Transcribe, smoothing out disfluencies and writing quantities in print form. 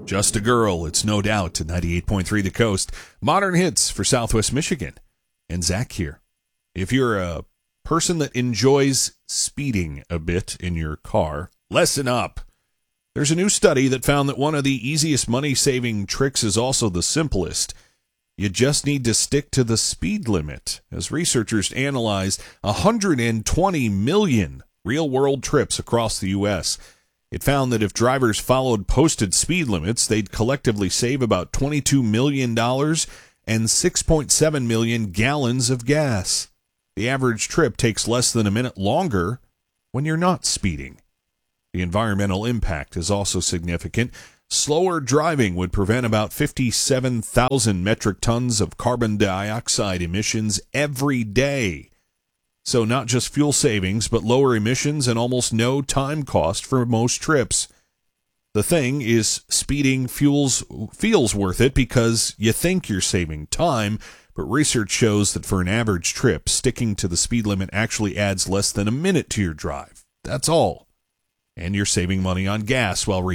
Just a Girl, it's No Doubt to 98.3 The Coast. Modern hits for Southwest Michigan. And Zach here. If you're a person that enjoys speeding a bit in your car, listen up. There's a new study that found that one of the easiest money-saving tricks is also the simplest. You just need to stick to the speed limit. As researchers analyzed 120 million real-world trips across the U.S., it found that if drivers followed posted speed limits, they'd collectively save about $22 million and 6.7 million gallons of gas. The average trip takes less than a minute longer when you're not speeding. The environmental impact is also significant. Slower driving would prevent about 57,000 metric tons of carbon dioxide emissions every day. So not just fuel savings, but lower emissions and almost no time cost for most trips. The thing is, speeding feels worth it because you think you're saving time, but research shows that for an average trip, sticking to the speed limit actually adds less than a minute to your drive. That's all. And you're saving money on gas while